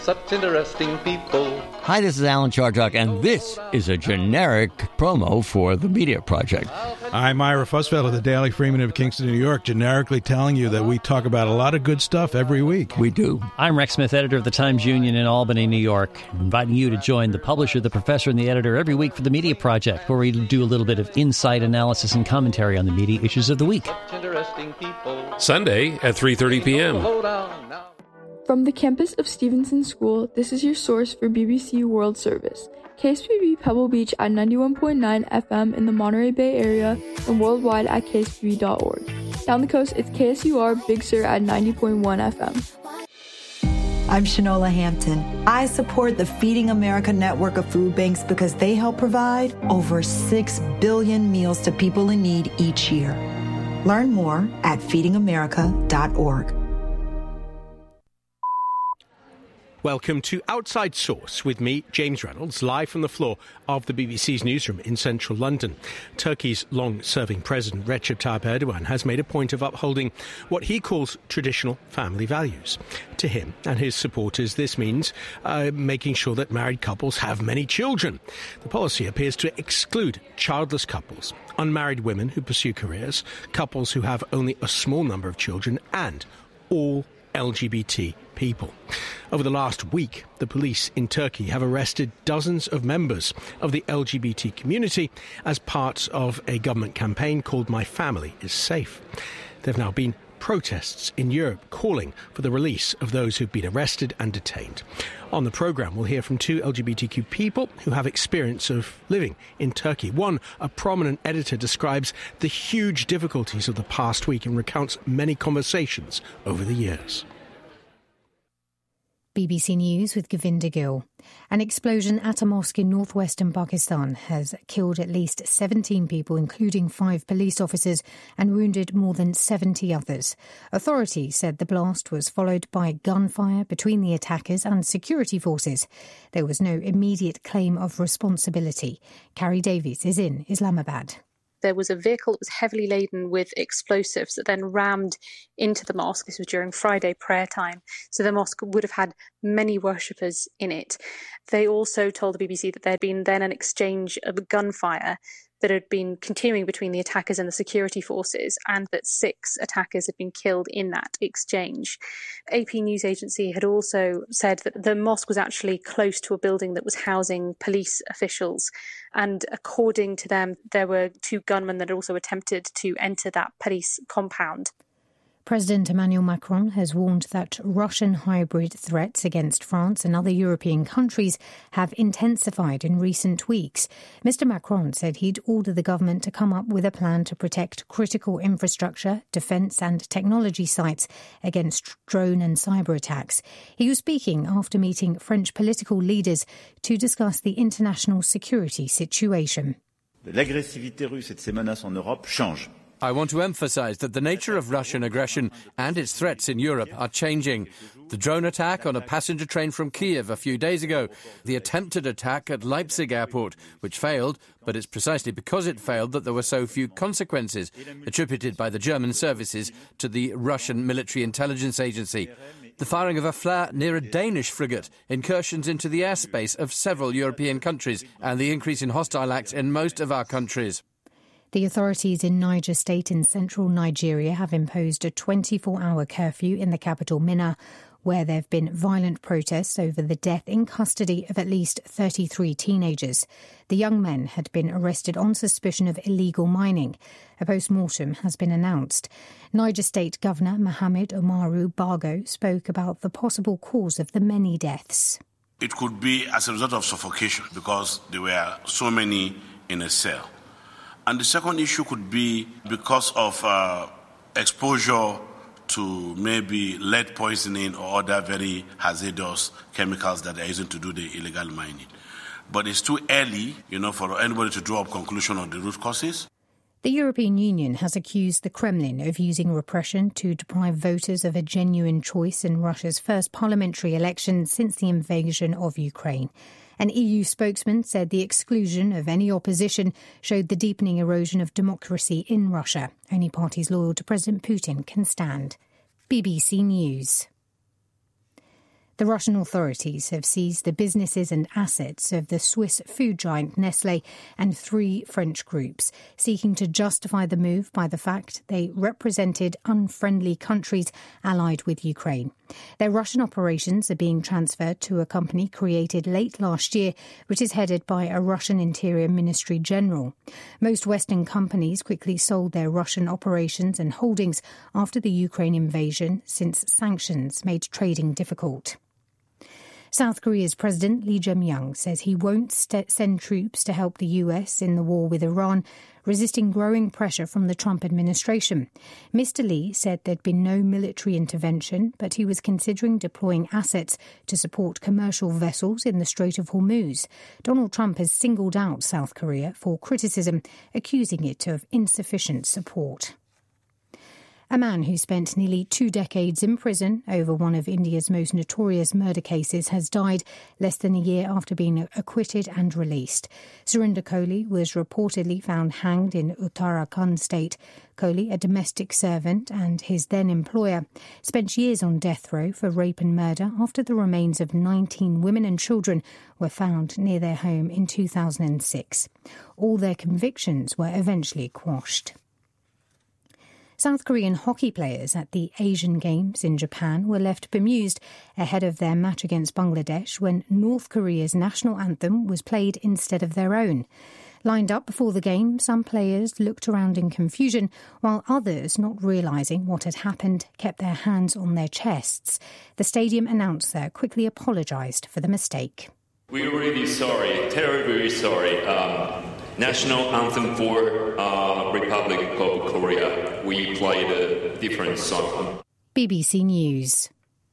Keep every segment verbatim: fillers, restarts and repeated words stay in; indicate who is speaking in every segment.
Speaker 1: Such interesting people.
Speaker 2: Hi, this is Alan Chartock, and this is a generic promo for the Media Project.
Speaker 3: I'm Ira Fussfeld of the Daily Freeman of Kingston, New York, generically telling you that we talk about a lot of good stuff every week.
Speaker 2: We do.
Speaker 4: I'm Rex Smith, editor of the Times-Union in Albany, New York, inviting you to join the publisher, the professor, and the editor every week for the Media Project, where we do a little bit of insight, analysis, and commentary on the media issues of the week.
Speaker 5: Sunday at three thirty p.m.
Speaker 6: From the campus of Stevenson School, this is your source for B B C World Service. K S P B Pebble Beach at ninety-one point nine F M in the Monterey Bay Area and worldwide at K S P B dot org. Down the coast, it's K S U R Big Sur at ninety point one F M.
Speaker 7: I'm Shanola Hampton. I support the Feeding America network of food banks because they help provide over six billion meals to people in need each year. Learn more at feeding america dot org.
Speaker 8: Welcome to Outside Source with me, James Reynolds, live from the floor of the B B C's newsroom in central London. Turkey's long-serving president, Recep Tayyip Erdogan, has made a point of upholding what he calls traditional family values. To him and his supporters, this means uh, making sure that married couples have many children. The policy appears to exclude childless couples, unmarried women who pursue careers, couples who have only a small number of children, and all L G B T people. Over the last week, the police in Turkey have arrested dozens of members of the L G B T community as part of a government campaign called My Family is Safe. There have now been protests in Europe calling for the release of those who've been arrested and detained. On the programme, we'll hear from two L G B T Q people who have experience of living in Turkey. One, a prominent editor, describes the huge difficulties of the past week and recounts many conversations over the years.
Speaker 9: B B C News with Govinda Gill. An explosion at a mosque in northwestern Pakistan has killed at least seventeen people, including five police officers, and wounded more than seventy others. Authorities said the blast was followed by gunfire between the attackers and security forces. There was no immediate claim of responsibility. Carrie Davies is in Islamabad.
Speaker 10: There was a vehicle that was heavily laden with explosives that then rammed into the mosque. This was during Friday prayer time. So the mosque would have had many worshippers in it. They also told the B B C that there had been then an exchange of gunfire that had been continuing between the attackers and the security forces, and that six attackers had been killed in that exchange. A P News Agency had also said that the mosque was actually close to a building that was housing police officials, and according to them, there were two gunmen that had also attempted to enter that police compound.
Speaker 9: President Emmanuel Macron has warned that Russian hybrid threats against France and other European countries have intensified in recent weeks. Mister Macron said he'd order the government to come up with a plan to protect critical infrastructure, defence and technology sites against drone and cyber attacks. He was speaking after meeting French political leaders to discuss the international security situation.
Speaker 11: L'agressivité russe et de ses menaces en Europe change.
Speaker 12: I want to emphasise that the nature of Russian aggression and its threats in Europe are changing. The drone attack on a passenger train from Kiev a few days ago, the attempted attack at Leipzig airport, which failed, but it's precisely because it failed that there were so few consequences, attributed by the German services to the Russian military intelligence agency. The firing of a flare near a Danish frigate, incursions into the airspace of several European countries, and the increase in hostile acts in most of our countries.
Speaker 9: The authorities in Niger State in central Nigeria have imposed a twenty-four hour curfew in the capital Minna, where there have been violent protests over the death in custody of at least thirty-three teenagers. The young men had been arrested on suspicion of illegal mining. A post-mortem has been announced. Niger State Governor Mohamed Umaru Bago spoke about the possible cause of the many deaths.
Speaker 13: It could be as a result of suffocation because there were so many in a cell. And the second issue could be because of uh, exposure to maybe lead poisoning or other very hazardous chemicals that are used to do the illegal mining. But it's too early, you know, for anybody to draw up conclusion on the root causes.
Speaker 9: The European Union has accused the Kremlin of using repression to deprive voters of a genuine choice in Russia's first parliamentary election since the invasion of Ukraine. An E U spokesman said the exclusion of any opposition showed the deepening erosion of democracy in Russia. Only parties loyal to President Putin can stand. B B C News. The Russian authorities have seized the businesses and assets of the Swiss food giant Nestlé and three French groups, seeking to justify the move by the fact they represented unfriendly countries allied with Ukraine. Their Russian operations are being transferred to a company created late last year, which is headed by a Russian Interior Ministry general. Most Western companies quickly sold their Russian operations and holdings after the Ukraine invasion, since sanctions made trading difficult. South Korea's President Lee Jae-myung says he won't st- send troops to help the U S in the war with Iran, resisting growing pressure from the Trump administration. Mister Lee said there'd been no military intervention, but he was considering deploying assets to support commercial vessels in the Strait of Hormuz. Donald Trump has singled out South Korea for criticism, accusing it of insufficient support. A man who spent nearly two decades in prison over one of India's most notorious murder cases has died less than a year after being acquitted and released. Surinder Kohli was reportedly found hanged in Uttarakhand state. Kohli, a domestic servant and his then-employer, spent years on death row for rape and murder after the remains of nineteen women and children were found near their home in two thousand six. All their convictions were eventually quashed. South Korean hockey players at the Asian Games in Japan were left bemused ahead of their match against Bangladesh when North Korea's national anthem was played instead of their own. Lined up before the game, some players looked around in confusion, while others, not realising what had happened, kept their hands on their chests. The stadium announcer quickly apologised for the mistake.
Speaker 14: We're really sorry, terribly sorry. Um, national anthem for uh, Republic of Korea. We played a different song.
Speaker 9: B B C News.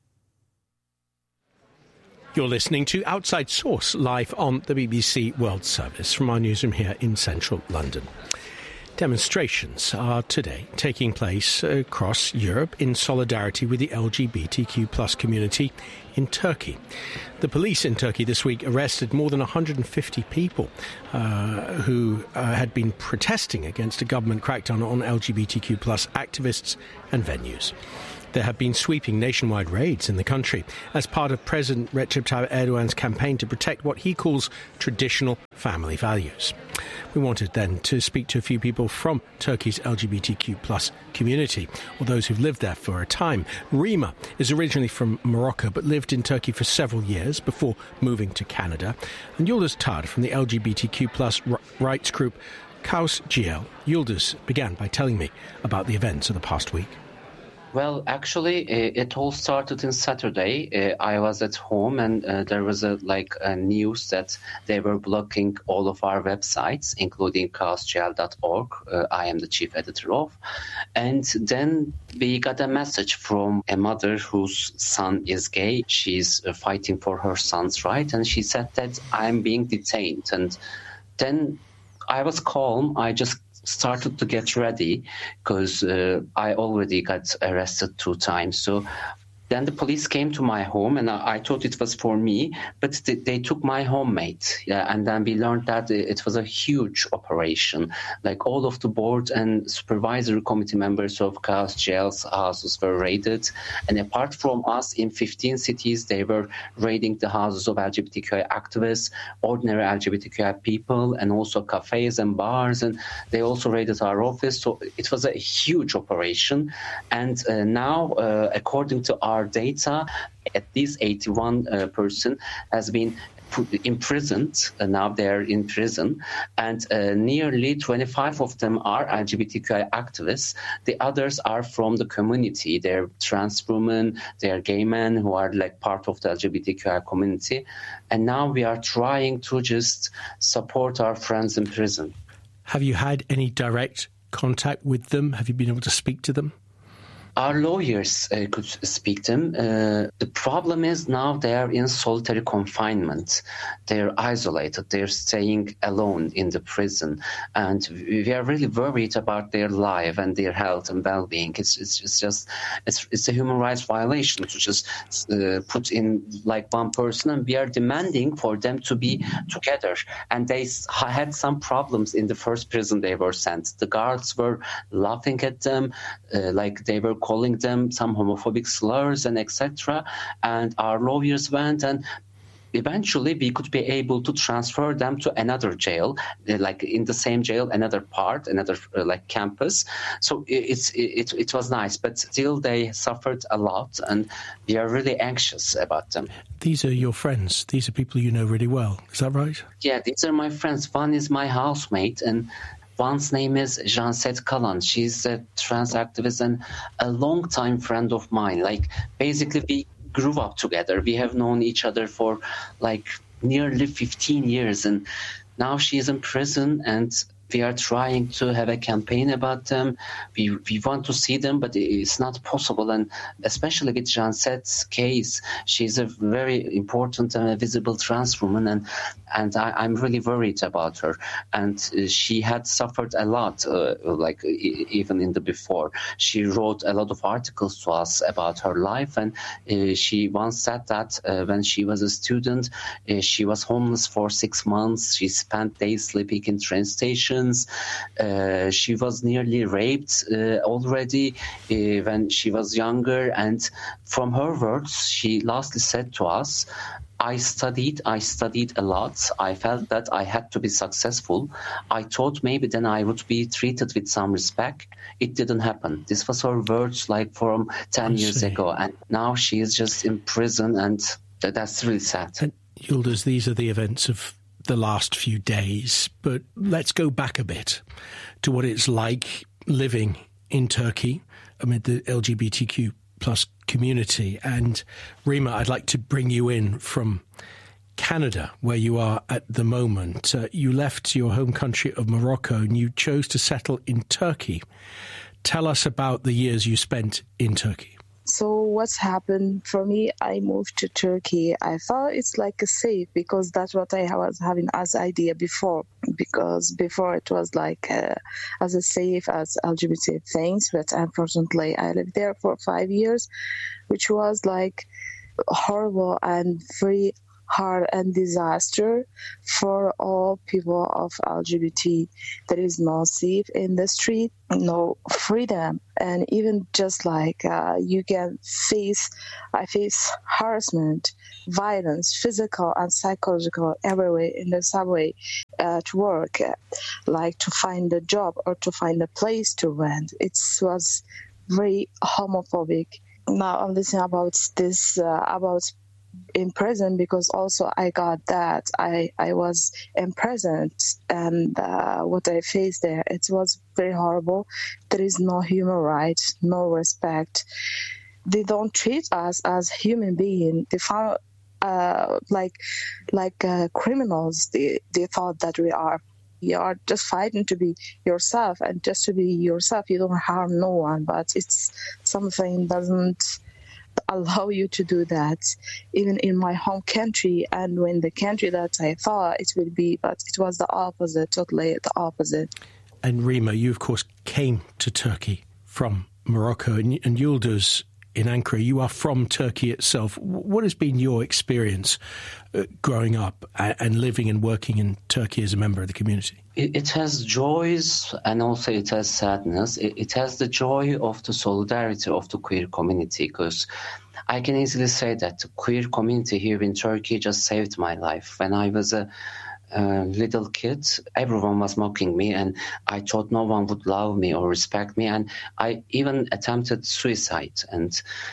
Speaker 8: You're listening to Outside Source live on the B B C World Service from our newsroom here in central London. Demonstrations are today taking place across Europe in solidarity with the L G B T Q plus community in Turkey. The police in Turkey this week arrested more than one hundred fifty people uh, who uh, had been protesting against a government crackdown on L G B T Q plus activists and venues. There have been sweeping nationwide raids in the country as part of President Recep Tayyip Erdogan's campaign to protect what he calls traditional family values. We wanted then to speak to a few people from Turkey's L G B T Q plus community, or those who've lived there for a time. Rima is originally from Morocco but lived in Turkey for several years before moving to Canada. And Yıldız Tar from the L G B T Q plus rights group Kaos G L. Yıldız began by telling me about the events of the past week.
Speaker 15: Well, actually, it all started in Saturday. I was at home and uh, there was a like a news that they were blocking all of our websites, including kaos g l dot org. Uh, I am the chief editor of. And then we got a message from a mother whose son is gay. She's uh, fighting for her son's right. And she said that I'm being detained. And then I was calm. I just started to get ready because uh, I already got arrested two times. So then the police came to my home and I, I thought it was for me, but th- they took my homemate. Yeah, and then we learned that it was a huge operation. Like all of the board and supervisory committee members of Kaos G L's houses were raided. And apart from us, in fifteen cities, they were raiding the houses of L G B T Q I activists, ordinary L G B T Q I people, and also cafes and bars. And they also raided our office. So it was a huge operation. And uh, now, uh, according to our Our data, at least eighty-one uh, person has been put, imprisoned. Uh, now they're in prison, and uh, nearly twenty-five of them are L G B T Q I activists. The others are from the community. They're trans women, they're gay men who are like part of the L G B T Q I community. And now we are trying to just support our friends in prison.
Speaker 8: Have you had any direct contact with them? Have you been able to speak to them?
Speaker 15: Our lawyers uh, could speak to them. Uh, the problem is now they are in solitary confinement. They're isolated. They're staying alone in the prison. And we are really worried about their life and their health and well-being. It's, it's, it's just, it's, it's a human rights violation to just uh, put in like one person. And we are demanding for them to be together. And they had some problems in the first prison they were sent. The guards were laughing at them, uh, like they were calling them some homophobic slurs and et cetera. And our lawyers went, and eventually we could be able to transfer them to another jail, like in the same jail, another part, another uh, like campus. So it's it, it was nice, but still they suffered a lot, and we are really anxious about them.
Speaker 8: These are your friends. These are people you know really well. Is that right?
Speaker 15: Yeah, these are my friends. One is my housemate, and one's name is Janset Kalan. She's a trans activist and a long-time friend of mine. Like, basically, we grew up together. We have known each other for like nearly fifteen years, and now she's in prison, and we are trying to have a campaign about them. We we want to see them, but it's not possible. And especially with Janset's case, she's a very important and a visible trans woman, and and I, I'm really worried about her. And she had suffered a lot, uh, like even in the before. She wrote a lot of articles to us about her life, and uh, she once said that uh, when she was a student, uh, she was homeless for six months. She spent days sleeping in train stations. Uh, she was nearly raped uh, already uh, when she was younger. And from her words, she lastly said to us, I studied, I studied a lot. I felt that I had to be successful. I thought maybe then I would be treated with some respect. It didn't happen. This was her words like from ten years ago. And now she is just in prison, and that's really sad.
Speaker 8: And Yıldız, these are the events of the last few days, but let's go back a bit to what it's like living in Turkey amid the L G B T Q plus community. And Rima, I'd like to bring you in from Canada, where you are at the moment. Uh, you left your home country of Morocco and you chose to settle in Turkey. Tell us about the years you spent in Turkey.
Speaker 16: So what's happened for me, I moved to Turkey. I thought it's like a safe, because that's what I was having as idea before. Because before it was like uh, as a safe as L G B T things. But unfortunately, I lived there for five years, which was like horrible and very hard and disaster for all people of L G B T. There is no safe in the street, no freedom, and even just like uh, you can face, I face harassment, violence, physical and psychological everywhere in the subway, uh, to work, uh, like to find a job or to find a place to rent. It was very homophobic. Now I'm listening about this, uh, about in prison, because also I got that I I was imprisoned, and uh, what I faced there, it was very horrible. There is no human rights, no respect. They don't treat us as human beings. They found uh, like like uh, criminals. They they thought that we are. You are just fighting to be yourself, and just to be yourself, you don't harm no one. But it's something doesn't allow you to do that, even in my home country, and when the country that I thought it would be, but it was the opposite, totally the opposite.
Speaker 8: And Rima, you of course came to Turkey from Morocco, and, and Yıldız in Ankara, you are from Turkey itself. What has been your experience uh, growing up and, and living and working in Turkey as a member of the community?
Speaker 15: It, it has joys, and also it has sadness. It, it has the joy of the solidarity of the queer community, because I can easily say that the queer community here in Turkey just saved my life. When I was a Uh, little kid, everyone was mocking me, and I thought no one would love me or respect me, and I even attempted suicide, and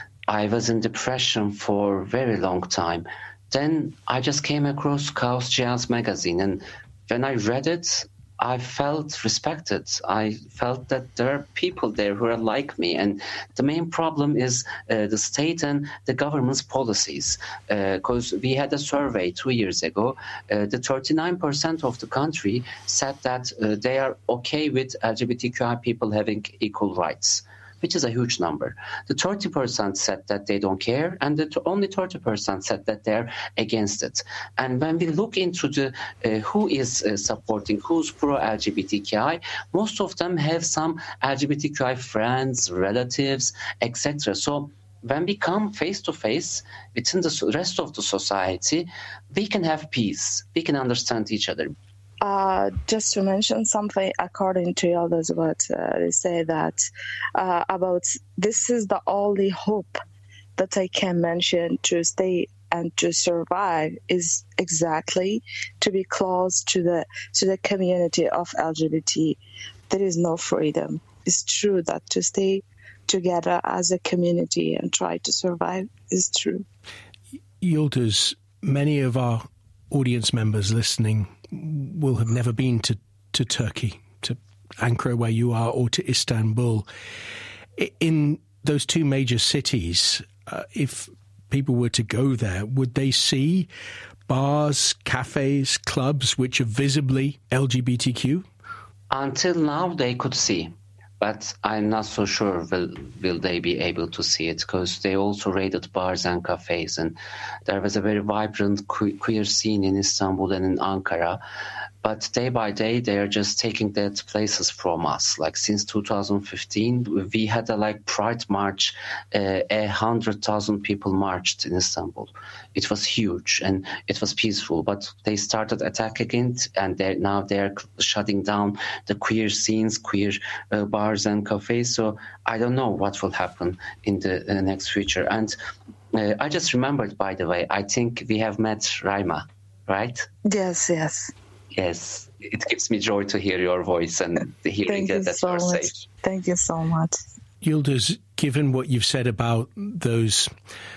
Speaker 15: I was in depression for a very long time. Then I just came across Chaos Jazz magazine, and when I read it, I felt respected. I felt that there are people there who are like me. And the main problem is uh, the state and the government's policies. Because uh, we had a survey two years ago. Uh, the thirty-nine percent of the country said that uh, they are okay with L G B T Q I people having equal rights, which is a huge number. The thirty percent said that they don't care, and the only thirty percent said that they're against it. And when we look into the uh, who is uh, supporting, who's pro-L G B T Q I, most of them have some L G B T Q I friends, relatives, et cetera. So when we come face-to-face within the rest of the society, we can have peace. We can understand each other.
Speaker 16: Uh, just to mention something, according to others, what uh, they say that uh, about this is the only hope that I can mention to stay and to survive is exactly to be close to the to the community of L G B T. There is no freedom. It's true that to stay together as a community and try to survive is true.
Speaker 8: Yıldız, many of our audience members listening will have never been to, to Turkey, to Ankara where you are, or to Istanbul. In those two major cities, uh, if people were to go there, would they see bars, cafes, clubs which are visibly L G B T Q?
Speaker 15: Until now, they could see. But I'm not so sure will will they be able to see it, because they also raided bars and cafes, and there was a very vibrant que- queer scene in Istanbul and in Ankara. But day by day, they are just taking that places from us. Like since two thousand fifteen, we had a like Pride March, uh, a hundred thousand people marched in Istanbul. It was huge and it was peaceful. But they started attacking it, and they now they're shutting down the queer scenes, queer uh, bars and cafes. So I don't know what will happen in the, in the next future. And uh, I just remembered, by the way, I think we have met Raima, right?
Speaker 16: Yes, yes.
Speaker 15: Yes, it gives me joy to hear your voice and hearing that, that
Speaker 16: so
Speaker 15: you're
Speaker 16: much.
Speaker 15: safe.
Speaker 16: Thank you so much.
Speaker 8: Yıldız, given what you've said about those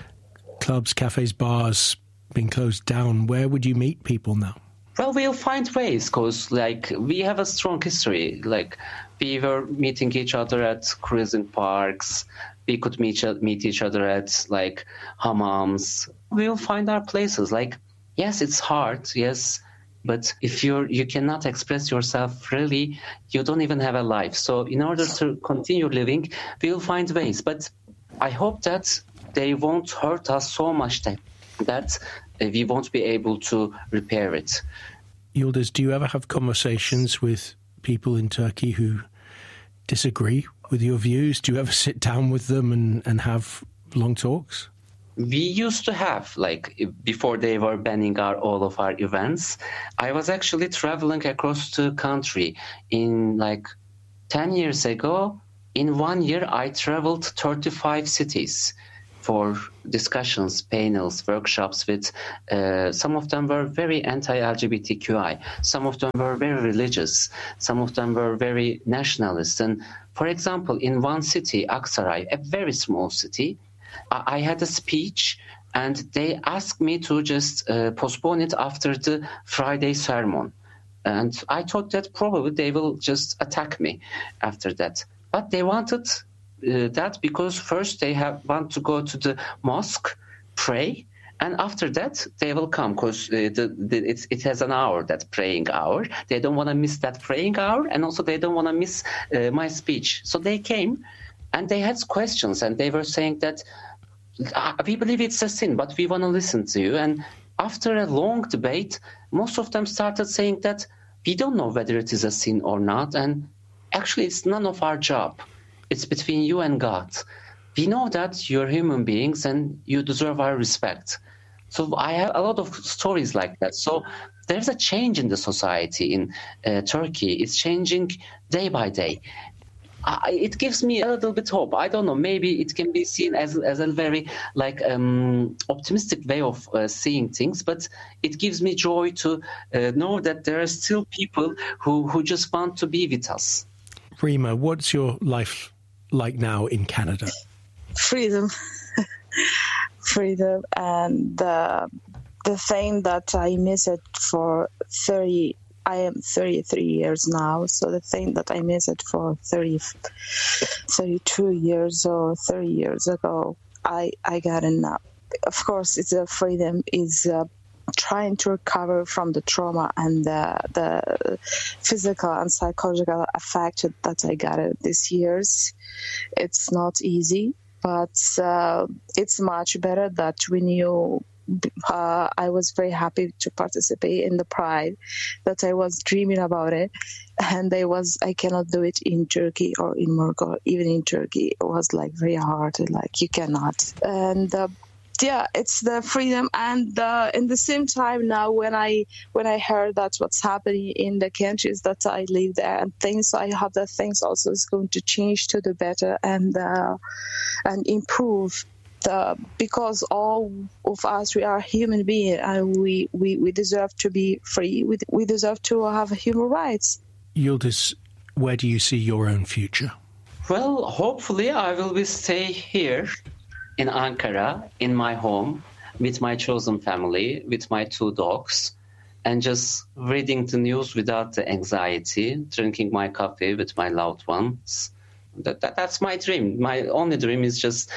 Speaker 8: clubs, cafes, bars being closed down, where would you meet people now?
Speaker 15: Well, we'll find ways, because like we have a strong history. Like we were meeting each other at cruising parks. We could meet meet each other at like hammams. We'll find our places. Like, yes, it's hard. Yes. But if you're, you cannot express yourself freely, you don't even have a life. So in order to continue living, we'll find ways. But I hope that they won't hurt us so much that, that we won't be able to repair it.
Speaker 8: Yıldız, do you ever have conversations with people in Turkey who disagree with your views? Do you ever sit down with them and, and have long talks?
Speaker 15: We used to have, like, before they were banning our, all of our events, I was actually traveling across the country. In, like, ten years ago, in one year, I traveled thirty-five cities for discussions, panels, workshops with, uh, some of them were very anti-L G B T Q I. Some of them were very religious. Some of them were very nationalist. And, for example, in one city, Aksaray, a very small city, I had a speech, and they asked me to just uh, postpone it after the Friday sermon. And I thought that probably they will just attack me after that. But they wanted uh, that because first they have want to go to the mosque, pray, and after that they will come, because uh, the, the, it's, it has an hour, that praying hour. They don't want to miss that praying hour, and also they don't want to miss uh, my speech. So they came, and they had questions, and they were saying that, we believe it's a sin, but we want to listen to you. And after a long debate, most of them started saying that we don't know whether it is a sin or not. And actually, it's none of our job. It's between you and God. We know that you're human beings and you deserve our respect. So I have a lot of stories like that. So there's a change in the society in uh, Turkey. It's changing day by day. I, it gives me a little bit hope. I don't know. Maybe it can be seen as as a very like um, optimistic way of uh, seeing things, but it gives me joy to uh, know that there are still people who, who just want to be with us.
Speaker 8: Rima, what's your life like now in Canada?
Speaker 16: Freedom, freedom, and uh, the thing that I miss it for thirty. I am thirty-three years now, so the thing that I missed it for thirty, thirty-two years or thirty years ago, I, I got enough. Of course, it's a freedom is uh, trying to recover from the trauma and the, the physical and psychological effect that I got it these years. It's not easy, but uh, it's much better that when you Uh, I was very happy to participate in the Pride, that I was dreaming about it, and I was I cannot do it in Turkey or in Morocco. Even in Turkey, it was like very hard, like you cannot. And uh, yeah, it's the freedom, and the, in the same time now when I when I heard that's what's happening in the countries that I live there, and things I hope that things also is going to change to the better and uh, and improve. The, because all of us, we are human beings, and we, we, we deserve to be free. We, we deserve to have human rights.
Speaker 8: Yildiz, where do you see your own future?
Speaker 15: Well, hopefully I will be stay here in Ankara, in my home, with my chosen family, with my two dogs, and just reading the news without the anxiety, drinking my coffee with my loved ones. That, that, that's my dream. My only dream is just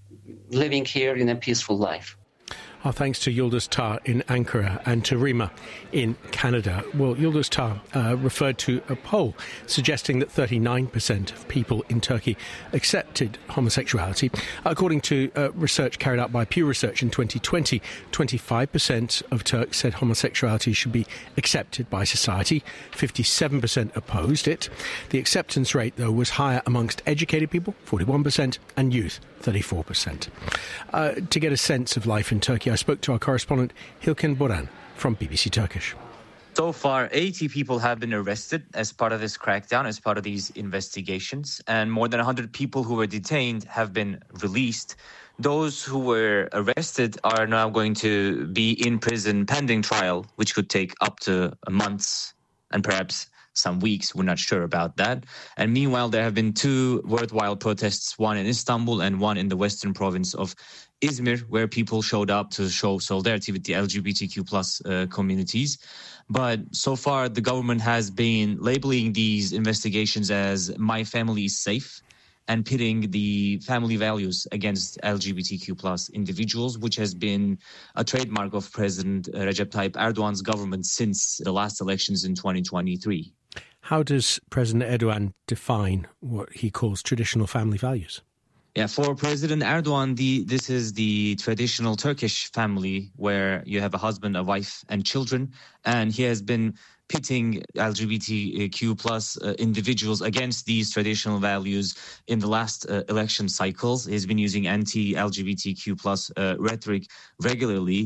Speaker 15: living here in a peaceful life.
Speaker 8: Our thanks to Yildiz Tar in Ankara and to Rima in Canada. Well, Yildiz Tar uh, referred to a poll suggesting that thirty-nine percent of people in Turkey accepted homosexuality. According to uh, research carried out by Pew Research in twenty twenty, twenty-five percent of Turks said homosexuality should be accepted by society. fifty-seven percent opposed it. The acceptance rate, though, was higher amongst educated people, forty-one percent, and youth, thirty-four percent. Uh, to get a sense of life in Turkey, I spoke to our correspondent Hilken Boran from B B C Turkish.
Speaker 17: So far, eighty people have been arrested as part of this crackdown, as part of these investigations, and more than one hundred people who were detained have been released. Those who were arrested are now going to be in prison pending trial, which could take up to months and perhaps some weeks. We're not sure about that. And meanwhile, there have been two worthwhile protests, one in Istanbul and one in the western province of Izmir, where people showed up to show solidarity with the L G B T Q plus uh, communities. But so far, the government has been labeling these investigations as "my family is safe" and pitting the family values against L G B T Q plus individuals, which has been a trademark of President Recep Tayyip Erdogan's government since the last elections in twenty twenty-three.
Speaker 8: How does President Erdogan define what he calls traditional family values?
Speaker 17: Yeah, for President Erdogan, the, this is the traditional Turkish family where you have a husband, a wife, and children. And he has been pitting L G B T Q plus uh, individuals against these traditional values in the last uh, election cycles. He's been using anti-L G B T Q plus uh, rhetoric regularly.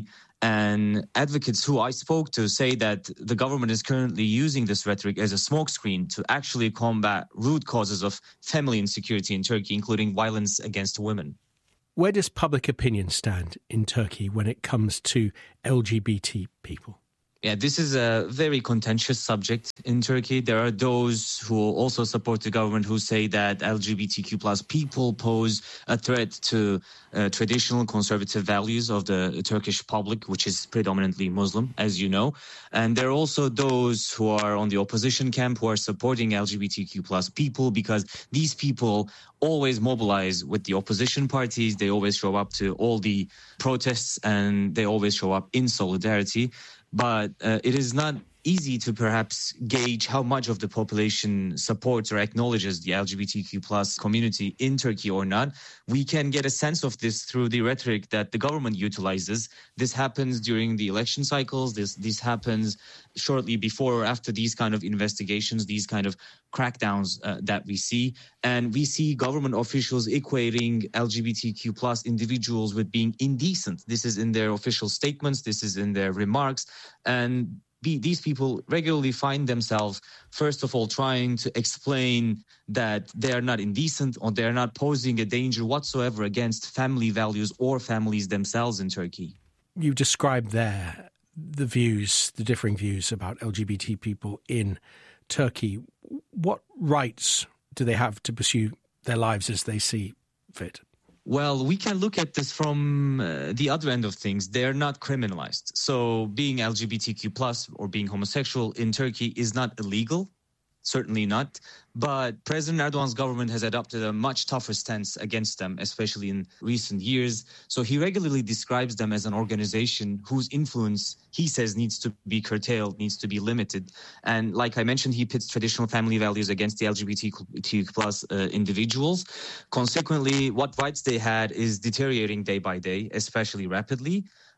Speaker 17: And advocates who I spoke to say that the government is currently using this rhetoric as a smokescreen to actually combat root causes of family insecurity in Turkey, including violence against women.
Speaker 8: Where does public opinion stand in Turkey when it comes to L G B T people?
Speaker 17: Yeah, this is a very contentious subject in Turkey. There are those who also support the government who say that L G B T Q plus people pose a threat to uh, traditional conservative values of the Turkish public, which is predominantly Muslim, as you know. And there are also those who are on the opposition camp who are supporting L G B T Q plus people because these people always mobilize with the opposition parties. They always show up to all the protests and they always show up in solidarity. But uh, it is not easy to perhaps gauge how much of the population supports or acknowledges the L G B T Q plus community in Turkey or not. We can get a sense of this through the rhetoric that the government utilizes. This happens during the election cycles. This this happens shortly before or after these kind of investigations, these kind of crackdowns uh, that we see. And we see government officials equating L G B T Q plus individuals with being indecent. This is in their official statements. This is in their remarks. And Be, these people regularly find themselves, first of all, trying to explain that they are not indecent or they are not posing a danger whatsoever against family values or families themselves in Turkey.
Speaker 8: You described there the views, the differing views about L G B T people in Turkey. What rights do they have to pursue their lives as they see fit?
Speaker 17: Well, we can look at this from uh, the other end of things. They're not criminalized. So being L G B T Q plus or being homosexual in Turkey is not illegal. Certainly not. But President Erdogan's government has adopted a much tougher stance against them, especially in recent years. So he regularly describes them as an organization whose influence, he says, needs to be curtailed, needs to be limited. And like I mentioned, he pits traditional family values against the L G B T Q plus uh, individuals. Consequently, what rights they had is deteriorating day by day, especially rapidly.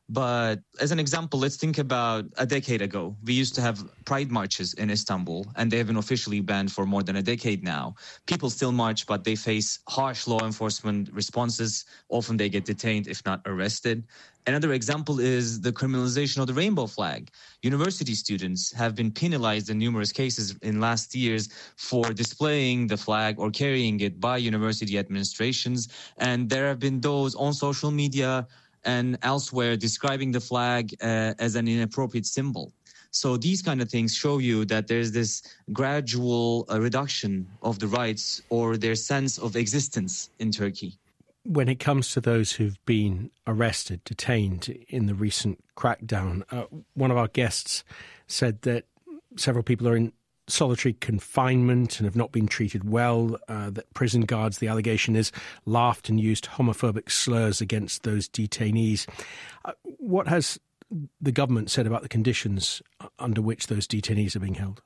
Speaker 17: But as an example, let's think about a decade ago. We used to have pride marches in Istanbul, and they have been officially banned for more than a decade now. People still march, but they face harsh law enforcement responses. Often they get detained, if not arrested. Another example is the criminalization of the rainbow flag. University students have been penalized in numerous cases in last years for displaying the flag or carrying it by university administrations. And there have been those on social media and elsewhere describing the flag uh, as an inappropriate symbol. So these kind of things show you that there's this gradual uh, reduction of the rights or their sense of existence in Turkey.
Speaker 8: When it comes to those who've been arrested, detained in the recent crackdown, uh, one of our guests said that several people are in solitary confinement and have not been treated well, uh, that prison guards, the allegation is, laughed and used homophobic slurs against those detainees. Uh, what has the government said about the conditions under which those detainees are being held?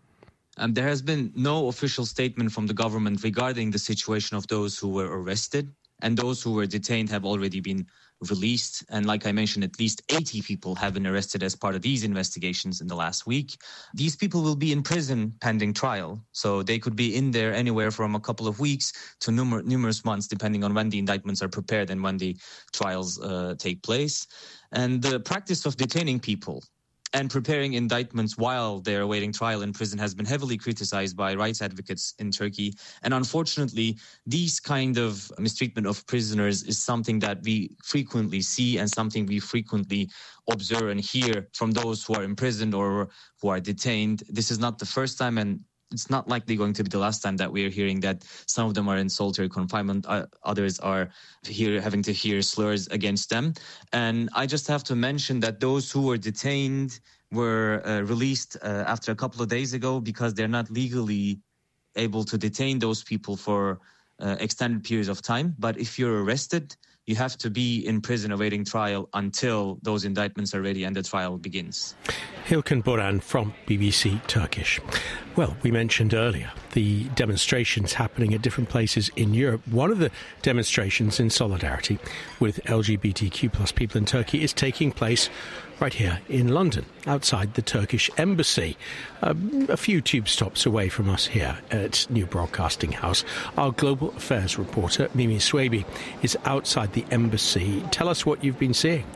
Speaker 17: Um, there has been no official statement from the government regarding the situation of those who were arrested, and those who were detained have already been released. And like I mentioned, at least eighty people have been arrested as part of these investigations in the last week. These people will be in prison pending trial. So they could be in there anywhere from a couple of weeks to numer- numerous months, depending on when the indictments are prepared and when the trials uh, take place. And the practice of detaining people and preparing indictments while they're awaiting trial in prison has been heavily criticized by rights advocates in Turkey. And unfortunately, these kind of mistreatment of prisoners is something that we frequently see and something we frequently observe and hear from those who are imprisoned or who are detained. This is not the first time, and it's not likely going to be the last time that we're hearing that some of them are in solitary confinement, uh, others are here having to hear slurs against them. And I just have to mention that those who were detained were uh, released uh, after a couple of days ago because they're not legally able to detain those people for uh, extended periods of time. But if you're arrested, you have to be in prison awaiting trial until those indictments are ready and the trial begins.
Speaker 8: Hilkun Boran from B B C Turkish. Well, we mentioned earlier the demonstrations happening at different places in Europe. One of the demonstrations in solidarity with L G B T Q plus people in Turkey is taking place right here in London, outside the Turkish embassy, um, a few tube stops away from us here at New Broadcasting House. Our global affairs reporter, Mimi Swaby, is outside the embassy. Tell us what you've been seeing.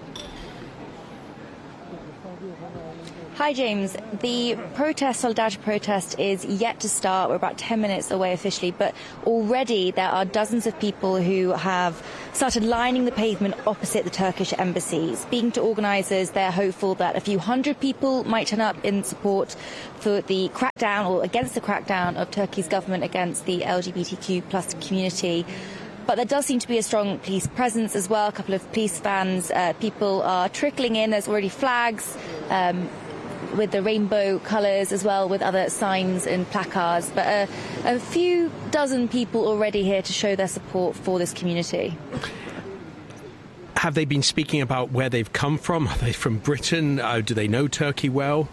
Speaker 18: Hi, James. The protest, Solidarity protest, is yet to start. We're about ten minutes away officially, but already there are dozens of people who have started lining the pavement opposite the Turkish embassy. Speaking to organisers, they're hopeful that a few hundred people might turn up in support for the crackdown or against the crackdown of Turkey's government against the L G B T Q plus community. But there does seem to be a strong police presence as well. A couple of police vans, uh, people are trickling in. There's already flags um, with the rainbow colours as well, with other signs and placards. But uh, a few dozen people already here to show their support for this community.
Speaker 8: Have they been speaking about where they've come from? Are they from Britain? Uh, do they know Turkey well?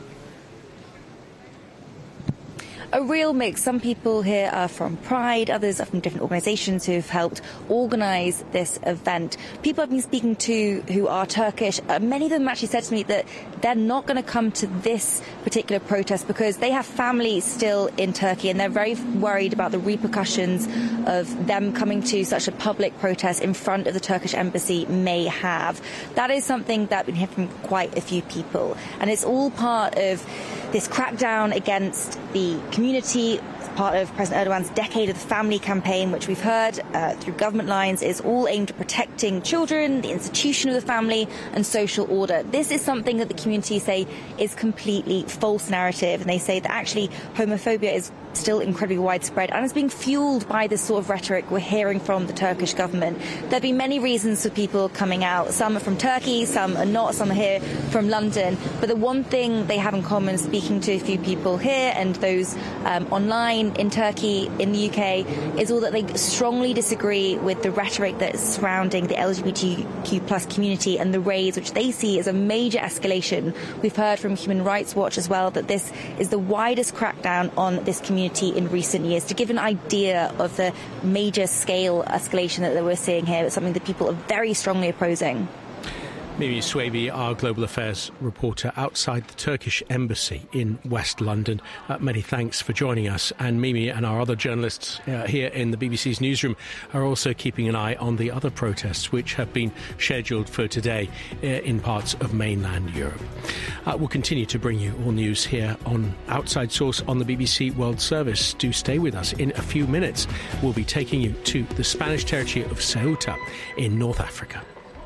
Speaker 18: A real mix. Some people here are from Pride, others are from different organisations who've helped organise this event. People I've been speaking to who are Turkish, uh, many of them actually said to me that they're not going to come to this particular protest because they have family still in Turkey and they're very worried about the repercussions of them coming to such a public protest in front of the Turkish embassy may have. That is something that we hear from quite a few people, and it's all part of this crackdown against the community, part of President Erdogan's Decade of the Family campaign, which we've heard uh, through government lines is all aimed at protecting children, the institution of the family and social order. This is something that the community say is completely false narrative, and they say that actually homophobia is still incredibly widespread and is being fueled by this sort of rhetoric we're hearing from the Turkish government. There have been many reasons for people coming out. Some are from Turkey, some are not, some are here from London. But the one thing they have in common, speaking to a few people here and those um, online in Turkey, in the U K, is all that they strongly disagree with the rhetoric that is surrounding the L G B T Q plus community and the raids, which they see as a major escalation. We've heard from Human Rights Watch as well that this is the widest crackdown on this community in recent years. To give an idea of the major scale escalation that we're seeing here, it's something that people are very strongly opposing.
Speaker 8: Mimi Swaby, our global affairs reporter outside the Turkish embassy in West London. Uh, many thanks for joining us. And Mimi and our other journalists uh, here in the B B C's newsroom are also keeping an eye on the other protests which have been scheduled for today uh, in parts of mainland Europe. Uh, we'll continue to bring you all news here on Outside Source on the B B C World Service. Do stay with us. In a few minutes, we'll be taking you to the Spanish territory of Ceuta in North Africa.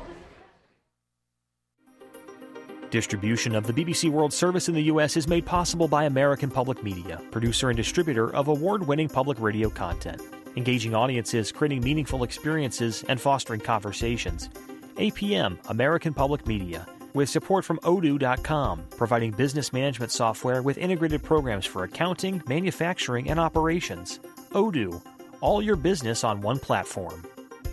Speaker 19: Distribution of the B B C World Service in the U S is made possible by American Public Media, producer and distributor of award-winning public radio content, engaging audiences, creating meaningful experiences, and fostering conversations. A P M, American Public Media, with support from odoo dot com, providing business management software with integrated programs for accounting, manufacturing, and operations. Odoo, all your business on one platform.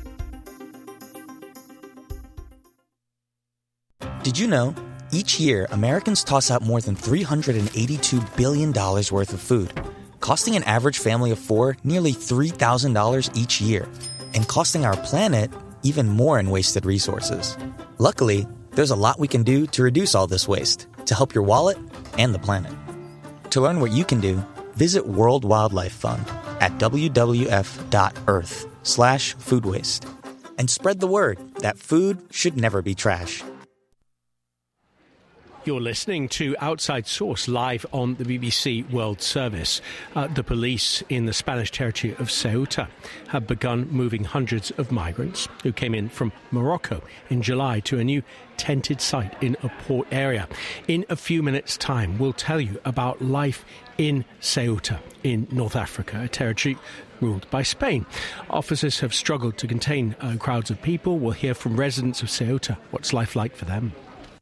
Speaker 20: Did you know? Each year, Americans toss out more than three hundred eighty-two billion dollars worth of food, costing an average family of four nearly three thousand dollars each year, and costing our planet even more in wasted resources. Luckily, there's a lot we can do to reduce all this waste, to help your wallet and the planet. To learn what you can do, visit World Wildlife Fund at w w f dot earth slash food waste. And spread the word that food should never be trash.
Speaker 8: You're listening to Outside Source live on the B B C World Service. Uh, the police in the Spanish territory of Ceuta have begun moving hundreds of migrants who came in from Morocco in July to a new tented site in a port area. In a few minutes' time, we'll tell you about life in Ceuta in North Africa, a territory ruled by Spain. Officers have struggled to contain uh, crowds of people. We'll hear from residents of Ceuta. What's life like for them?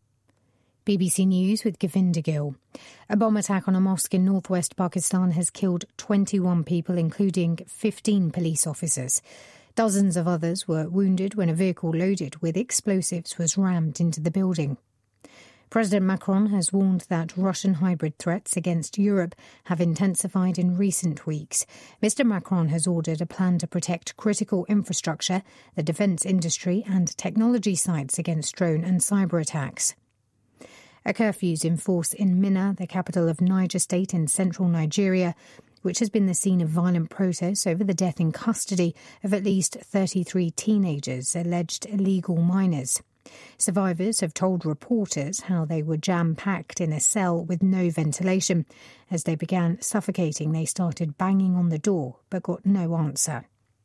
Speaker 9: B B C News with Govinda Gill. A bomb attack on a mosque in northwest Pakistan has killed twenty-one people, including fifteen police officers. Dozens of others were wounded when a vehicle loaded with explosives was rammed into the building. President Macron has warned that Russian hybrid threats against Europe have intensified in recent weeks. Mister Macron has ordered a plan to protect critical infrastructure, the defence industry and technology sites against drone and cyber attacks. A curfew's in force in Minna, the capital of Niger State in central Nigeria, which has been the scene of violent protests over the death in custody of at least thirty-three teenagers, alleged illegal minors. Survivors have told reporters how they were jam-packed in a cell with no ventilation. As they began suffocating, they started banging on the door, but got no answer.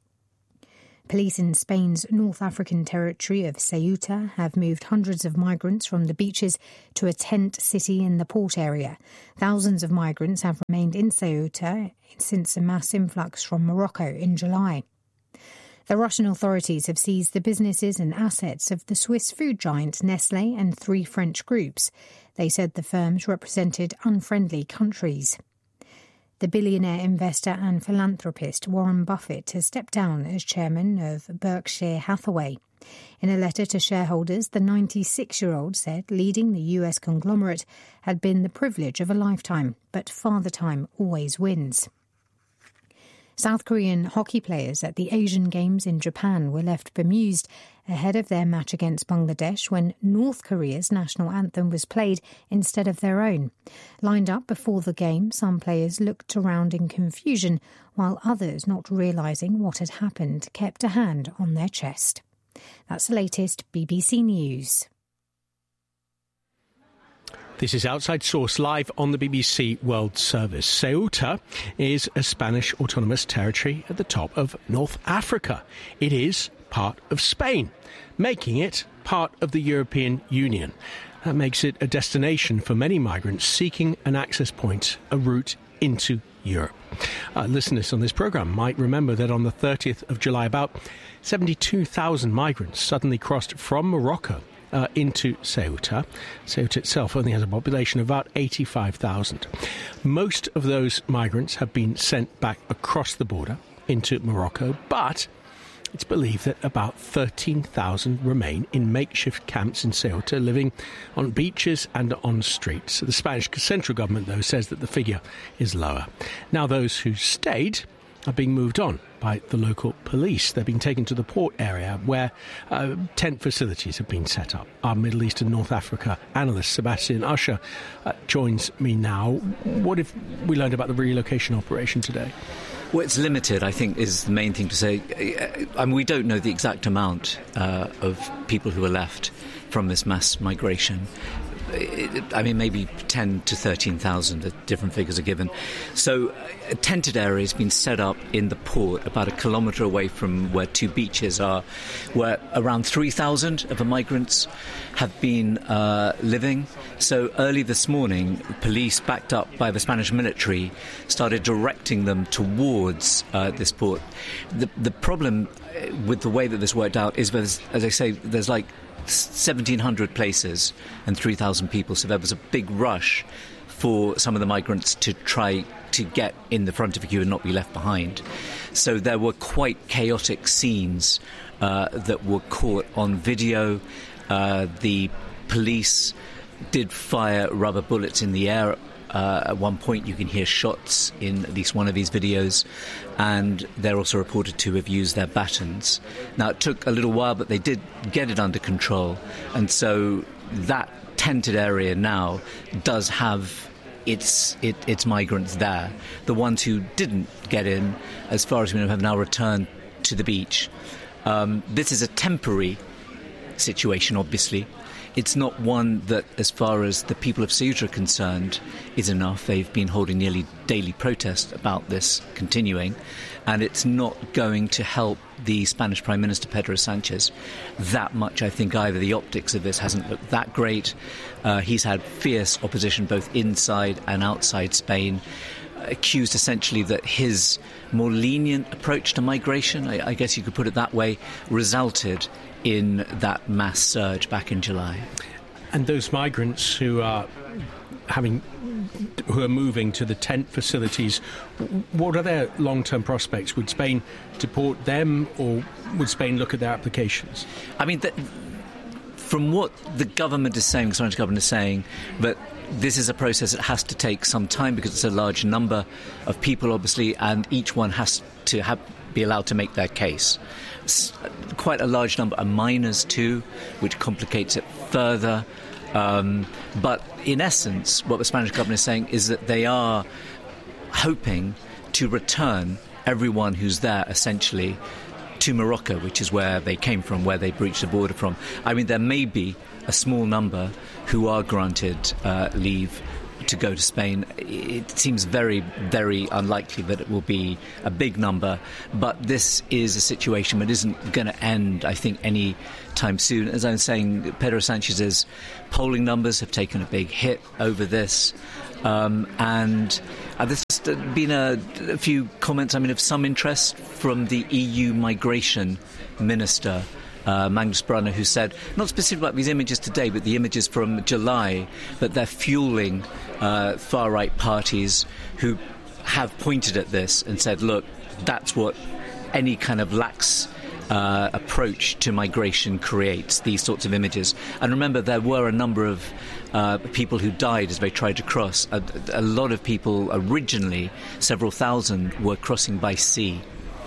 Speaker 9: Police in Spain's North African territory of Ceuta have moved hundreds of migrants from the beaches to a tent city in the port area. Thousands of migrants have remained in Ceuta since a mass influx from Morocco in July. The Russian authorities have seized the businesses and assets of the Swiss food giant Nestlé and three French groups. They said the firms represented unfriendly countries. The billionaire investor and philanthropist Warren Buffett has stepped down as chairman of Berkshire Hathaway. In a letter to shareholders, the ninety-six-year-old said leading the U S conglomerate had been the privilege of a lifetime, but Father Time always wins. South Korean hockey players at the Asian Games in Japan were left bemused ahead of their match against Bangladesh when North Korea's national anthem was played instead of their own. Lined up before the game, some players looked around in confusion, while others, not realising what had happened, kept a hand on their chest. That's the latest B B C News.
Speaker 8: This is Outside Source live on the B B C World Service. Ceuta is a Spanish autonomous territory at the top of North Africa. It is part of Spain, making it part of the European Union. That makes it a destination for many migrants seeking an access point, a route into Europe. Uh, listeners on this programme might remember that on the thirtieth of July, about seventy-two thousand migrants suddenly crossed from Morocco Uh, into Ceuta. Ceuta itself only has a population of about eighty-five thousand. Most of those migrants have been sent back across the border into Morocco, but it's believed that about thirteen thousand remain in makeshift camps in Ceuta, living on beaches and on streets. The Spanish central government, though, says that the figure is lower. Now, those who stayed are being moved on by the local police. They've been taken to the port area where uh, tent facilities have been set up. Our Middle East and North Africa analyst, Sebastian Usher, uh, joins me now. What have we learned about the relocation operation today?
Speaker 21: Well, it's limited, I think, is the main thing to say. I mean, we don't know the exact amount uh, of people who are left from this mass migration. I mean, maybe ten to thirteen thousand, different figures are given. So a tented area has been set up in the port about a kilometre away from where two beaches are, where around three thousand of the migrants have been uh, living. So early this morning, police, backed up by the Spanish military, started directing them towards uh, this port. The, the problem with the way that this worked out is, there's, as I say, there's like seventeen hundred places and three thousand people, so there was a big rush for some of the migrants to try to get in the front of the queue and not be left behind. So there were quite chaotic scenes uh, that were caught on video. Uh, the police did fire rubber bullets in the air. Uh, at one point you can hear shots in at least one of these videos, and they're also reported to have used their batons. Now, it took a little while, but they did get it under control, and so that tented area now does have its it, its migrants there. The ones who didn't get in, as far as we know, have now returned to the beach. Um, this is a temporary situation, obviously. It's not one that, as far as the people of Ceuta are concerned, is enough. They've been holding nearly daily protests about this continuing, and it's not going to help the Spanish Prime Minister, Pedro Sanchez, that much, I think, either. The optics of this hasn't looked that great. Uh, he's had fierce opposition both inside and outside Spain, accused essentially that his more lenient approach to migration, I, I guess you could put it that way, resulted in that mass surge back in July.
Speaker 8: And those migrants who are having, who are moving to the tent facilities, what are their long-term prospects? Would Spain deport them, or would Spain look at their applications?
Speaker 21: I mean, th- from what the government is saying, the Spanish government is saying, that this is a process that has to take some time because it's a large number of people, obviously, and each one has to have, be allowed to make their case. It's quite a large number are minors too, which complicates it further. Um, but in essence, what the Spanish government is saying is that they are hoping to return everyone who's there, essentially, to Morocco, which is where they came from, where they breached the border from. I mean, there may be a small number who are granted uh, leave to go to Spain. It seems very, very unlikely that it will be a big number, but this is a situation that isn't going to end, I think, any time soon. As I was saying, Pedro Sanchez's polling numbers have taken a big hit over this, um, and uh, there's been a, a few comments, I mean, of some interest from the E U migration minister, Uh, Magnus Brunner, who said, not specifically about these images today, but the images from July, that they're fueling uh, far-right parties who have pointed at this and said, look, that's what any kind of lax uh, approach to migration creates, these sorts of images. And remember, there were a number of uh, people who died as they tried to cross. A, a lot of people originally, several thousand, were crossing by sea.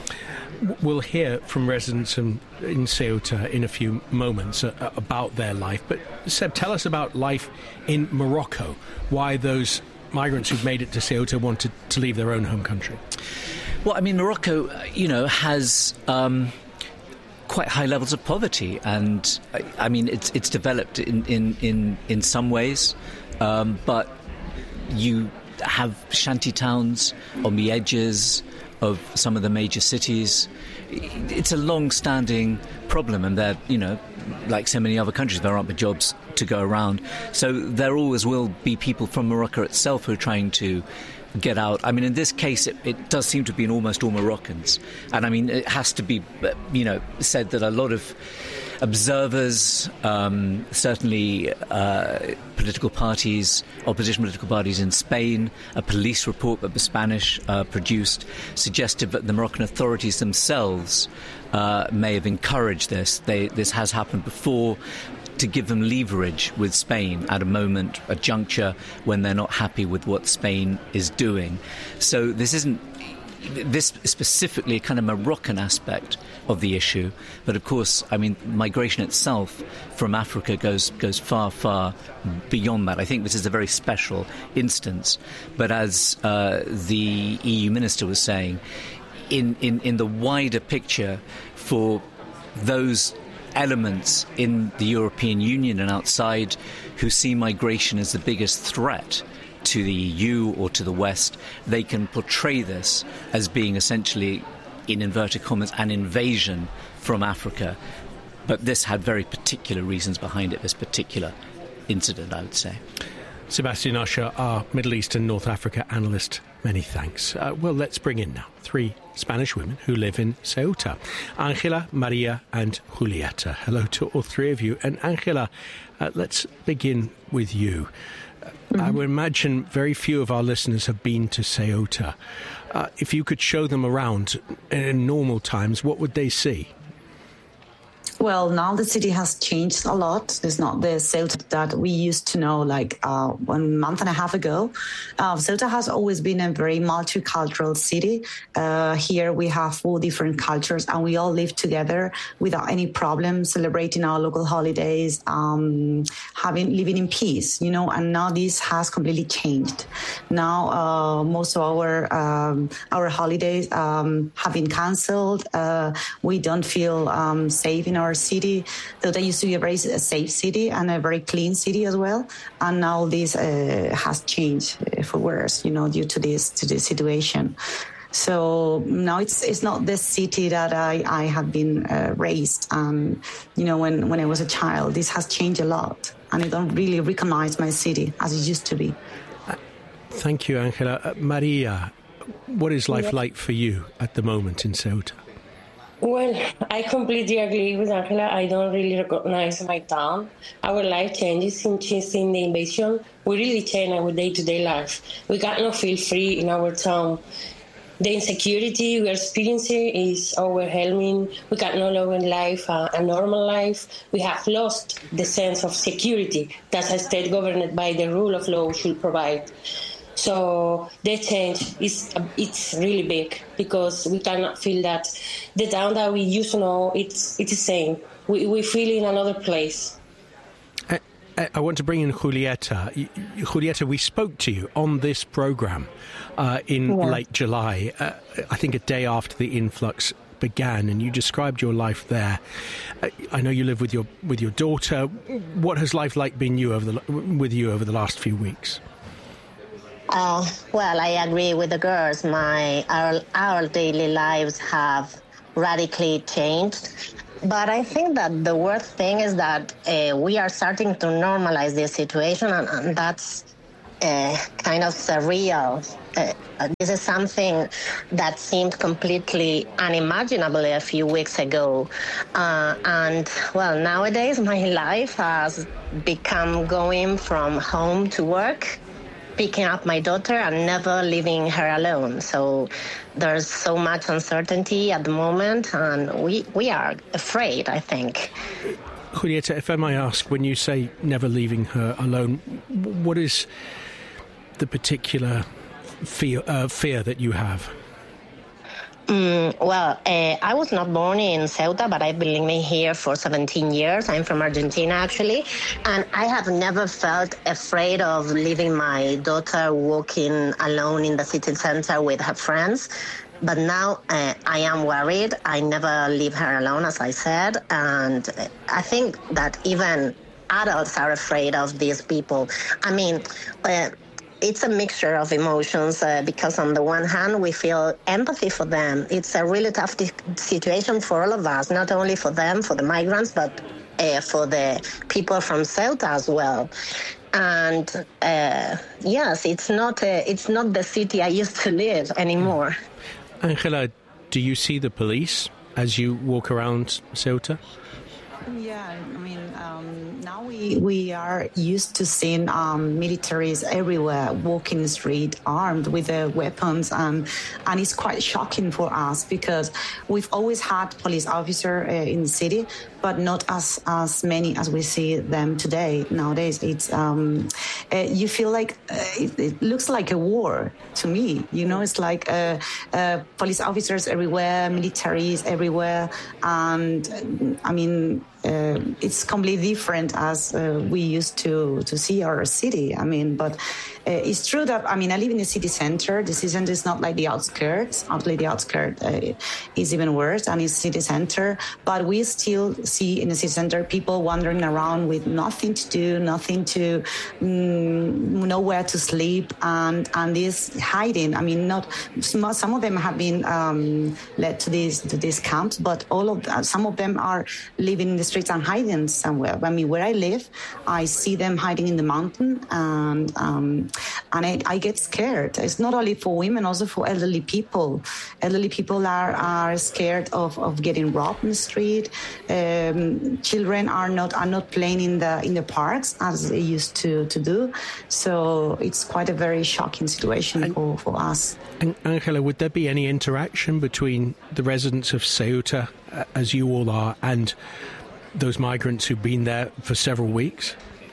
Speaker 8: We'll hear from residents in, in Ceuta in a few moments uh, about their life. But, Seb, tell us about life in Morocco, why those migrants who've made it to Ceuta wanted to leave their own home country.
Speaker 21: Well, I mean, Morocco, you know, has um, quite high levels of poverty. And, I, I mean, it's it's developed in, in, in, in some ways, um, but you have shanty towns on the edges of some of the major cities. It's a long-standing problem, and there, you know, like so many other countries, there aren't the jobs to go around. So there always will be people from Morocco itself who are trying to get out. I mean, in this case, it, it does seem to be in almost all Moroccans. And, I mean, it has to be, you know, said that a lot of observers, um, certainly uh, political parties, opposition political parties in Spain, a police report that the Spanish uh, produced suggested that the Moroccan authorities themselves uh, may have encouraged this. They, this has happened before, to give them leverage with Spain at a moment, a juncture when they're not happy with what Spain is doing. So this isn't, this is specifically a kind of Moroccan aspect of the issue. But of course, I mean, migration itself from Africa goes goes far, far beyond that. I think this is a very special instance. But as uh, the E U minister was saying, in, in, in the wider picture for those elements in the European Union and outside who see migration as the biggest threat to the E U or to the West, they can portray this as being essentially, in inverted commas, an invasion from Africa. But this had very particular reasons behind it, this particular incident, I would say.
Speaker 8: Sebastian Usher, our Middle East and North Africa analyst, many thanks. Uh, well, let's bring in now three Spanish women who live in Ceuta. Angela, Maria and Julieta. Hello to all three of you. And Angela, uh, let's begin with you. Mm-hmm. I would imagine very few of our listeners have been to Ceuta. Uh, if you could show them around in normal times, what would they see?
Speaker 1: Well, now the city has changed a lot. It's not the Ceuta that we used to know like uh, one month and a half ago. Uh, Ceuta has always been a very multicultural city. Uh, here we have four different cultures and we all live together without any problem, celebrating our local holidays, um, having living in peace, you know, and now this has completely changed. Now uh, most of our um, our holidays um, have been cancelled. Uh, we don't feel um, safe in our city. Though they used to be a very safe city and a very clean city as well, and now this uh, has changed for worse, you know, due to this to this situation. So now it's it's not the city that I, I have been uh, raised, um, you know, when, when I was a child. This has changed a lot, and I don't really recognize my city as it used to be.
Speaker 8: Uh, thank you, Angela. Uh, Maria, what is life like for you at the moment in Ceuta?
Speaker 22: Well, I completely agree with Angela. I don't really recognize my town. Our life changes since in the invasion. We really change our day-to-day life. We cannot feel free in our town. The insecurity we are experiencing is overwhelming. We can no longer live a, a normal life. We have lost the sense of security that a state governed by the rule of law should provide. So the change is it's really big because we cannot feel that the town that we used to know, it's it's the same. We we feel in another place.
Speaker 8: I, I want to bring in Julieta. Julieta, we spoke to you on this programme uh, in yeah. late July, uh, I think a day after the influx began, and you described your life there. Uh, I know you live with your with your daughter. What has life like been you over the with you over the last few weeks?
Speaker 23: Uh, well, I agree with the girls. My our, our daily lives have radically changed. But I think that the worst thing is that uh, we are starting to normalize this situation, and, and that's uh, kind of surreal. Uh, this is something that seemed completely unimaginable a few weeks ago. Uh, and, well, nowadays my life has become going from home to work, picking up my daughter and never leaving her alone. So there's so much uncertainty at the moment, and we, we are afraid, I think.
Speaker 8: Julieta, if I may ask, when you say never leaving her alone, what is the particular fear, uh, fear that you have?
Speaker 23: Mm, well, uh, I was not born in Ceuta, but I've been living here for seventeen years. I'm from Argentina, actually, and I have never felt afraid of leaving my daughter walking alone in the city center with her friends. But now uh, I am worried. I never leave her alone, as I said, and I think that even adults are afraid of these people. I mean, uh, it's a mixture of emotions uh, because on the one hand, we feel empathy for them. It's a really tough di- situation for all of us, not only for them, for the migrants, but uh, for the people from Ceuta as well. And uh, yes, it's not uh, it's not the city I used to live anymore.
Speaker 8: Angela, do you see the police as you walk around Ceuta?
Speaker 1: Yeah, I mean, um, now we, we are used to seeing um, militaries everywhere walking the street armed with their weapons, and and it's quite shocking for us because we've always had police officers uh, in the city, but not as as many as we see them today. Nowadays, it's um, uh, you feel like uh, it, it looks like a war to me. You know, it's like uh, uh, police officers everywhere, militaries everywhere, and I mean. Uh, it's completely different as uh, we used to, to see our city. I mean, but uh, it's true that, I mean, I live in the city center. The city center is not like the outskirts. Actually, the outskirts uh, is even worse, and it's city center. But we still see in the city center people wandering around with nothing to do, nothing to, um, nowhere to sleep, and, and this hiding. I mean, not some of them have been um, led to these to these camps, but all of uh, some of them are living in the streets and hiding somewhere. I mean, where I live, I see them hiding in the mountain, and um, and I, I get scared. It's not only for women, also for elderly people. Elderly people are, are scared of, of getting robbed in the street. Um, children are not are not playing in the in the parks as they used to, to do. So it's quite a very shocking situation and, for, for us.
Speaker 8: And Angela, would there be any interaction between the residents of Ceuta, uh, as you all are, and those migrants who've been there for several weeks?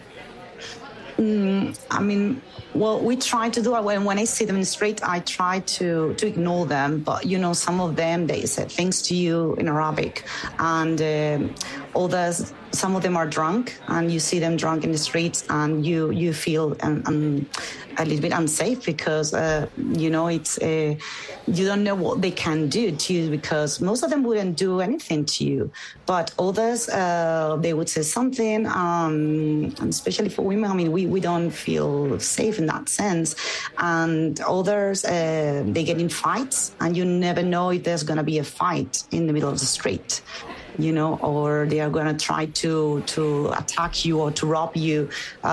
Speaker 1: Mm, I mean, well, we try to do it. When, when I see them in the street, I try to, to ignore them. But, you know, some of them, they say things to you in Arabic. And um, others, some of them are drunk, and you see them drunk in the streets, and you, you feel um, um, a little bit unsafe because, uh, you know, it's uh, you don't know what they can do to you, because most of them wouldn't do anything to you. But others, uh, they would say something, um, and especially for women, I mean, we, we don't feel safe in that sense. And others, uh, they get in fights, and you never know if there's going to be a fight in the middle of the street, you know, or they are going to try to to attack you or to rob you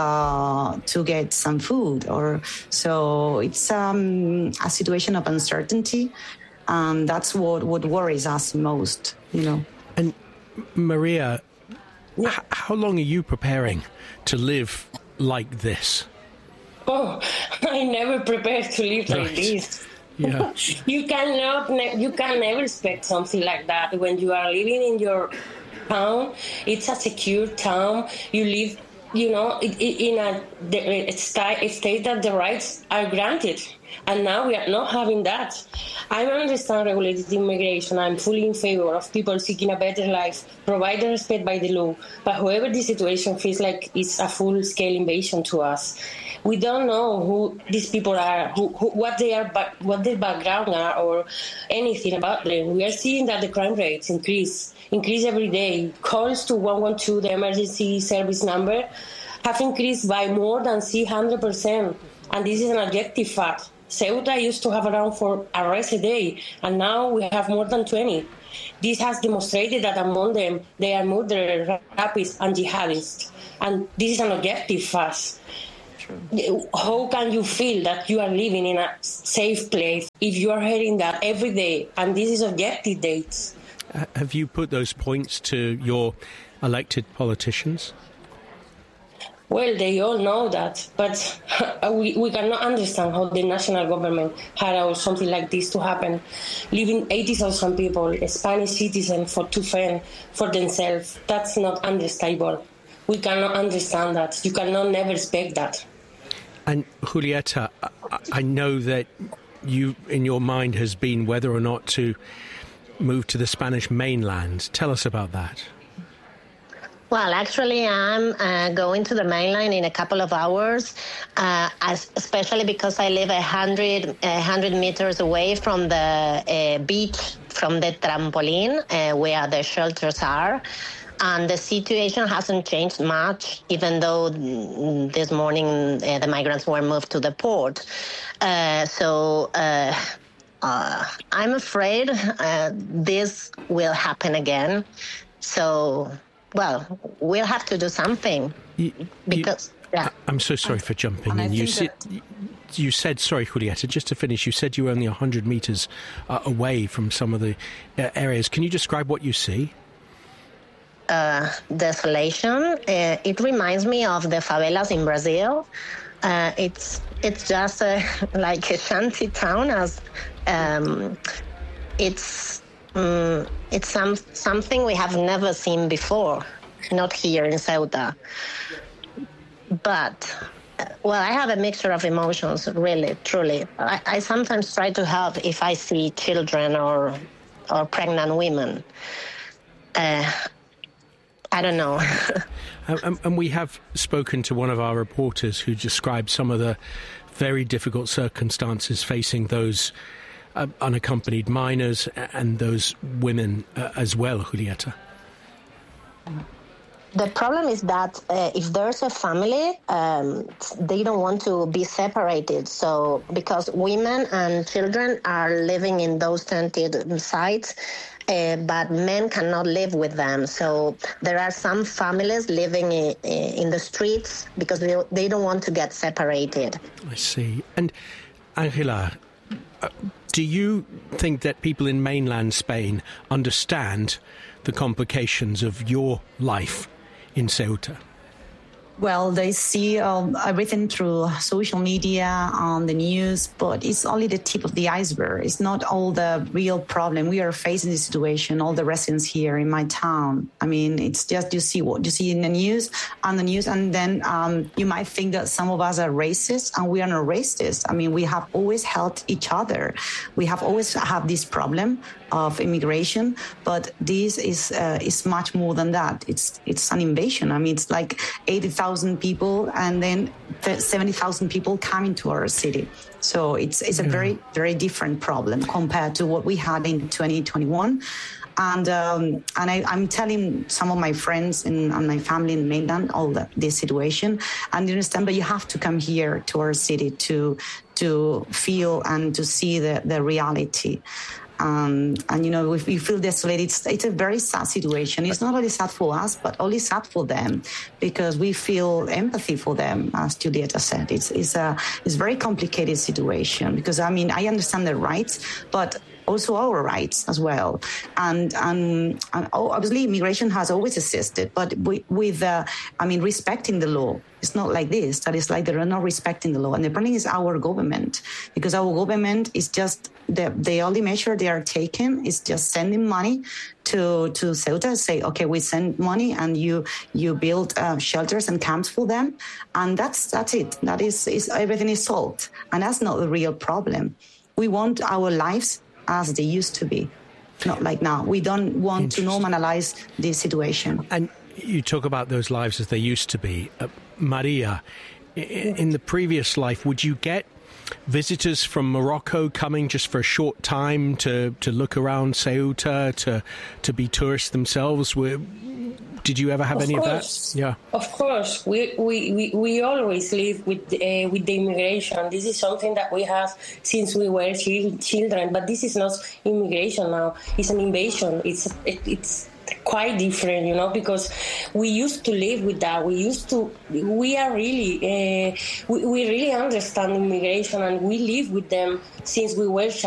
Speaker 1: uh, to get some food. Or so it's um, a situation of uncertainty, and that's what, what worries us most, you know.
Speaker 8: And Maria, yeah. h- how long are you preparing to live like this?
Speaker 22: Oh, I never prepared to live
Speaker 8: right.
Speaker 22: like this.
Speaker 8: Yeah.
Speaker 22: you cannot, ne- you can never expect something like that when you are living in your town. It's a secure town. You live, you know, in a, a state that the rights are granted. And now we are not having that. I understand regulated immigration. I'm fully in favor of people seeking a better life, provided respect by the law. But however, the situation feels like it's a full-scale invasion to us. We don't know who these people are, who, who, what they are, what their background are, or anything about them. We are seeing that the crime rates increase, increase every day. Calls to one one two, the emergency service number, have increased by more than three hundred percent. And this is an objective fact. Ceuta used to have around four arrests a day, and now we have more than twenty. This has demonstrated that among them, they are murderers, rapists, and jihadists. And this is an objective fact. How can you feel that you are living in a safe place if you are hearing that every day, and this is objective dates?
Speaker 8: Uh, have you put those points to your elected politicians?
Speaker 22: Well, they all know that, but we, we cannot understand how the national government had allowed something like this to happen, leaving eighty thousand people, Spanish citizens, for to fend for themselves. That's not understandable. We cannot understand that. You cannot never expect that.
Speaker 8: And Julieta, I know that you, in your mind, has been whether or not to move to the Spanish mainland. Tell us about that.
Speaker 23: Well, actually, I'm uh, going to the mainland in a couple of hours, uh, as, especially because I live a hundred, a hundred meters away from the uh, beach, from the trampoline, uh, where the shelters are. And the situation hasn't changed much, even though this morning uh, the migrants were moved to the port. Uh, so uh, uh, I'm afraid uh, this will happen again. So, well, we'll have to do something.
Speaker 8: You,
Speaker 23: because,
Speaker 8: you,
Speaker 23: yeah.
Speaker 8: I'm so sorry for jumping in. You said, you said, sorry, Julieta, just to finish, you said you were only one hundred metres uh, away from some of the uh, areas. Can you describe what you see?
Speaker 23: uh, desolation. Uh, it reminds me of the favelas in Brazil. Uh, it's it's just a, like a shanty town, as um, it's um, it's some something we have never seen before, not here in Ceuta. But well, I have a mixture of emotions, really, truly. I, I sometimes try to help if I see children or or pregnant women. Uh, I don't know.
Speaker 8: and, and we have spoken to one of our reporters who described some of the very difficult circumstances facing those uh, unaccompanied minors and those women uh, as well, Julieta.
Speaker 23: The problem is that uh, if there's a family, um, they don't want to be separated. So because women and children are living in those tented sites, uh, but men cannot live with them. So there are some families living in, in the streets because they, they don't want to get separated.
Speaker 8: I see. And Angela, uh, do you think that people in mainland Spain understand the complications of your life in Ceuta?
Speaker 1: Well, they see um, everything through social media, on the news, but it's only the tip of the iceberg. It's not all the real problem. We are facing this situation, all the residents here in my town. I mean, it's just you see what you see in the news, on the news, and then um, you might think that some of us are racist, and we are not racist. I mean, we have always helped each other. We have always had this problem of immigration, but this is uh, is much more than that. It's it's an invasion. I mean, it's like eighty thousand people, and then seventy thousand people coming to our city. So it's it's a very very different problem compared to what we had in twenty twenty-one. And um, and I, I'm telling some of my friends in, and my family in mainland all the, this situation, and you understand. But you have to come here to our city to to feel and to see the the reality. Um, and, you know, if you feel desolated, it's, it's a very sad situation. It's not only sad for us, but only sad for them, because we feel empathy for them, as Julieta said. It's, it's a it's a very complicated situation because, I mean, I understand their rights, but also our rights as well. And, and, and obviously immigration has always existed, but we, with, uh, I mean, respecting the law. It's not like this, that is like they're not respecting the law. And the problem is our government, because our government is just, the, the only measure they are taking is just sending money to, to Ceuta, say, okay, we send money and you you build uh, shelters and camps for them. And that's that's it. That is, is everything is solved. And that's not the real problem. We want our lives as they used to be, not like now. We don't want to normalize this situation.
Speaker 8: And you talk about those lives as they used to be. Uh, Maria, in, in the previous life, would you get visitors from Morocco coming just for a short time to, to look around Ceuta, to to be tourists themselves? Were, did you ever have
Speaker 22: of
Speaker 8: any
Speaker 22: course.
Speaker 8: of that? Yeah.
Speaker 22: Of course. We we, we, we always live with uh, with the immigration. This is something that we have since we were children. But this is not immigration now. It's an invasion. It's it, it's quite different, you know, because we used to live with that. We used to, we are really, uh, we, we really understand immigration, and we live with them since we were